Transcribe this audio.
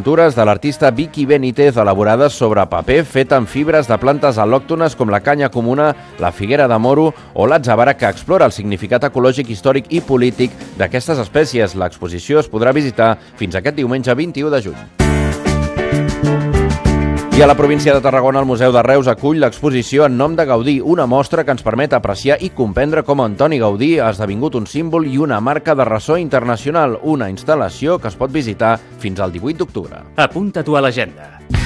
pintures de l'artista Vicky Benítez elaborades sobre paper fet amb fibres de plantes al·lòctones com la canya comuna, la figuera de moro o l'atzavara, que explora el significat ecològic, històric i polític d'aquestes espècies. L'exposició es podrà visitar fins aquest diumenge 21 de juny. I a la província de Tarragona, el Museu de Reus acull l'exposició En nom de Gaudí, una mostra que ens permet apreciar i comprendre com Antoni Gaudí ha esdevingut un símbol i una marca de ressò internacional, una instal·lació que es pot visitar fins al 18 d'octubre. Apunta-t'ho a l'agenda.